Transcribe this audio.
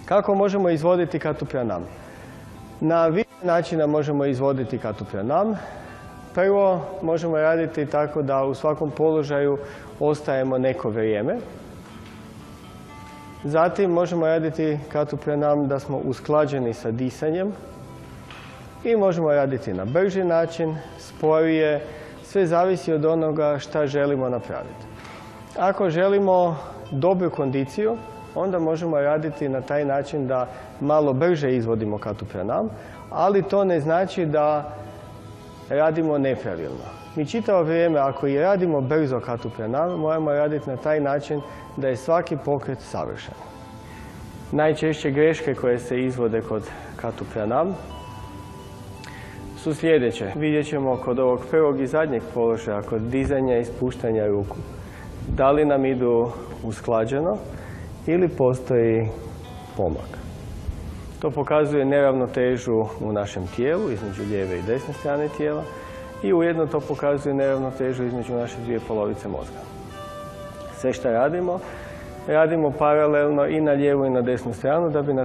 Kako možemo izvoditi Katu Pranam? Na više načina možemo izvoditi Katu Pranam. Prvo, možemo raditi tako da u svakom položaju ostajemo neko vrijeme. Zatim možemo raditi Katu Pranam da smo usklađeni sa disanjem. I možemo raditi na brži način, sporije, sve zavisi od onoga šta želimo napraviti. Ako želimo dobru kondiciju, onda možemo raditi na taj način da malo brže izvodimo Katu Pranam, ali to ne znači da radimo nepravilno. Mi čitavo vrijeme, ako i radimo brzo Katu Pranam, moramo raditi na taj način da je svaki pokret savršen. Najčešće greške koje se izvode kod Katu Pranam su sljedeće. Vidjet ćemo kod ovog prvog i zadnjeg položaja, kod dizanja i spuštanja ruku. Da li nam idu usklađeno ili postoji pomak. To pokazuje neravnotežu u našem tijelu, između lijeve i desne strane tijela, i ujedno to pokazuje neravnotežu između naše dvije polovice mozga. Sve što radimo, radimo paralelno i na lijevu i na desnu stranu da bi na